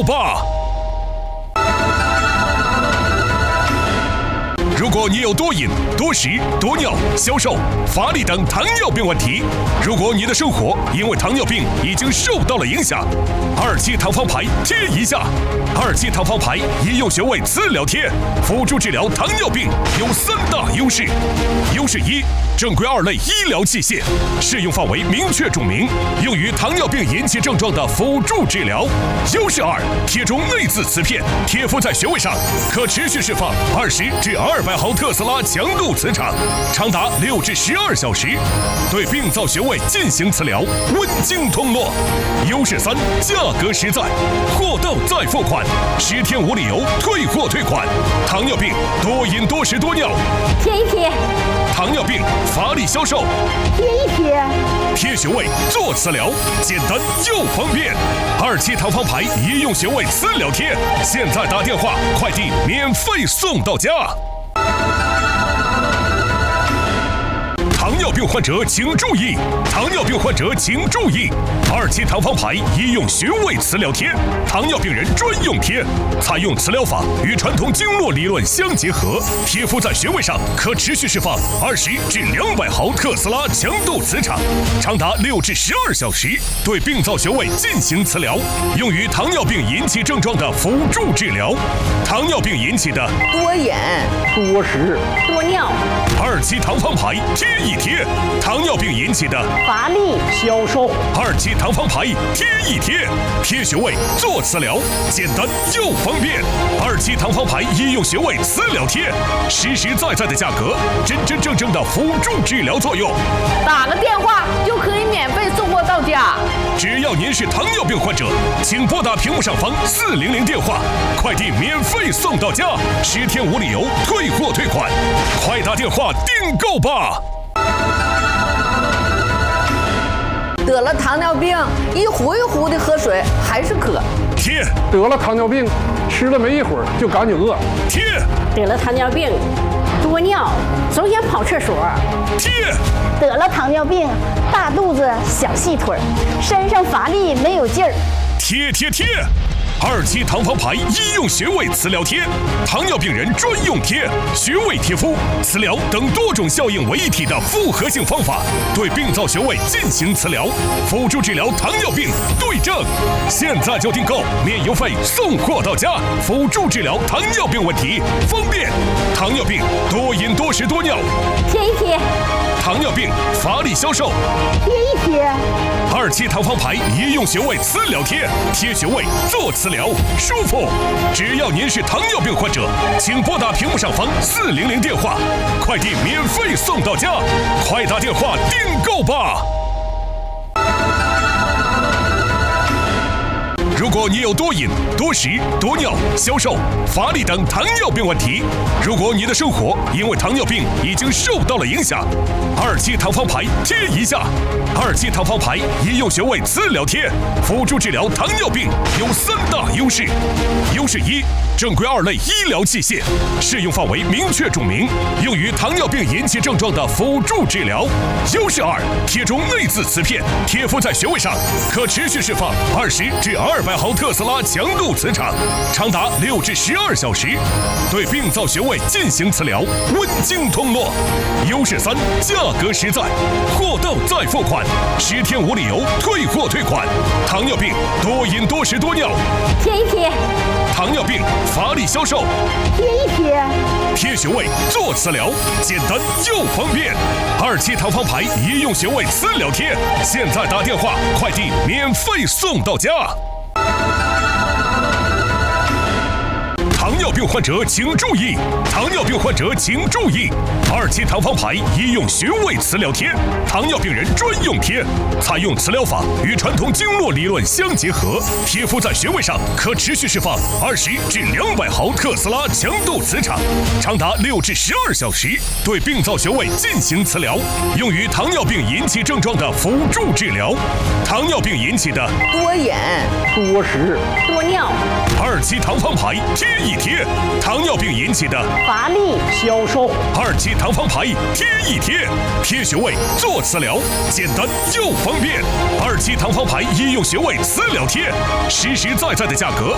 吧！如果你有多饮、多食、多尿、消瘦、乏力等糖尿病问题，如果你的生活因为糖尿病已经受到了影响，27糖方牌贴一下。27糖方牌医用穴位磁疗贴，辅助治疗糖尿病有3大优势。优势1，正规2类医疗器械，适用范围明确注明，用于糖尿病引起症状的辅助治疗。优势2，贴中内眦磁片，贴敷在穴位上，可持续释放20至200毫特斯拉强度磁场，长达6至12小时，对病灶穴位进行磁疗，温经通络。优势3，价格实在，货到再付款，10天无理由退货退款。糖尿病多饮多食多尿， 贴一贴； 糖尿病乏力消瘦， 贴一贴； 贴穴位做磁疗，简单又方便。27糖方牌医用穴位磁疗贴，现在打电话，快递免费送到家。糖尿病患者请注意！糖尿病患者请注意！27糖方牌医用穴位磁疗贴，糖尿病人专用贴，采用磁疗法与传统经络理论相结合，贴敷在穴位上，可持续释放20至200毫特斯拉强度磁场，长达6至12小时，对病灶穴位进行磁疗，用于糖尿病引起症状的辅助治疗。糖尿病引起的多饮、 多食、 多尿、 27糖方牌贴一贴，糖尿病引起的乏力、 消瘦。 27糖方牌贴一贴，贴穴位做磁疗，简单又方便。27糖方牌医用穴位磁疗贴，实实在在的价格，真真正正的辅助治疗作用。 打个电话就可以免费送货到家。 只要您是糖尿病患者，请拨打屏幕上方400电话，快递免费送到家，10天无理由退货退款，快打电话订购吧！ 得了糖尿病，一壶一壶的喝水还是渴。 贴得了糖尿病，吃了没一会儿就赶紧饿。 贴得了糖尿病，多尿，总想跑厕所。 贴得了糖尿病，大肚子小细腿，身上乏力没有劲儿。 贴贴贴！27糖方牌医用穴位磁疗贴，糖尿病人专用贴，穴位贴敷、磁疗等多种效应为一体的复合性方法，对病灶穴位进行磁疗，辅助治疗糖尿病对症。现在就订购，免邮费送货到家，辅助治疗糖尿病问题，方便。糖尿病多饮多食多尿， 贴一贴； 糖尿病乏力消瘦， 贴一贴。 27糖方牌医用穴位磁疗贴，贴穴位做磁疗，舒服。只要您是糖尿病患者，请拨打屏幕上方400电话，快递免费送到家，快打电话订购吧！如果你有多饮、多食、多尿、消瘦、乏力等糖尿病问题，如果你的生活因为糖尿病已经受到了影响，27糖方牌贴一下。27糖方牌医用穴位磁疗贴，辅助治疗糖尿病有3大优势。优势1，正规2类医疗器械，适用范围明确注明，用于糖尿病引起症状的辅助治疗。优势2，贴中内眦磁片，贴敷在穴位上，可持续释放20至200毫特斯拉强度磁场，长达6至12小时，对病灶穴位进行磁疗，温经通络。优势3，价格实在，货到再付款，10天无理由退货退款。糖尿病多饮多食多尿， 贴一贴； 糖尿病乏力消瘦， 贴一贴。 贴穴位做磁疗，简单又方便。27糖方牌医用穴位磁疗贴，现在打电话，快递免费送到家。糖尿病患者请注意！糖尿病患者请注意！27糖方牌医用穴位磁疗贴，糖尿病人专用贴，采用磁疗法与传统经络理论相结合，贴敷在穴位上，可持续释放20至200毫特斯拉强度磁场，长达6至12小时，对病灶穴位进行磁疗，用于糖尿病引起症状的辅助治疗。糖尿病引起的多饮、 多食、 多尿、 27糖方牌贴一贴，糖尿病引起的乏力、 消瘦。 27糖方牌贴一贴，贴穴位做磁疗，简单又方便。27糖方牌医用穴位磁疗贴，实实在在的价格，